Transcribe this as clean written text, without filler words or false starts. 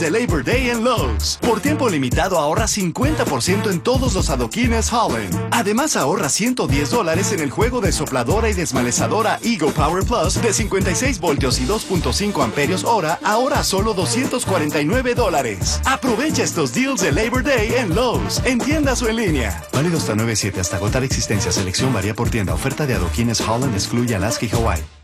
de Labor Day en Lowe's. Por tiempo limitado ahorra 50% en todos los adoquines Holland. Además ahorra $110 en el juego de sopladora y desmalezadora Eagle Power Plus de 56 voltios y 2.5 amperios hora, ahora a solo $249. Aprovecha estos deals de Labor Day en Lowe's, en tiendas o en línea. Válido hasta 9/7 hasta agotar existencia. Selección varía por tienda. Oferta de adoquines Holland excluye Alaska y Hawaii.